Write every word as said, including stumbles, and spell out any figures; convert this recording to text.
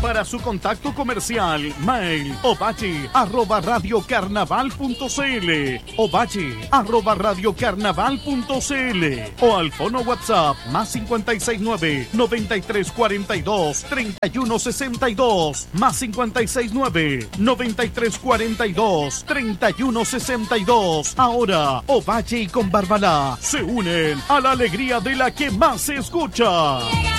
Para su contacto comercial, mail ovalle arroba radiocarnaval.cl, ovalle arroba radiocarnaval.cl o al fono WhatsApp más cincuenta y seis nueve, noventa y tres cuarenta y dos, treinta y uno sesenta y dos, más cincuenta y seis nueve, noventa y tres cuarenta y dos, treinta y uno sesenta y dos. Ahora, Ovalle y con Barbalá se unen a la alegría de la que más se escucha.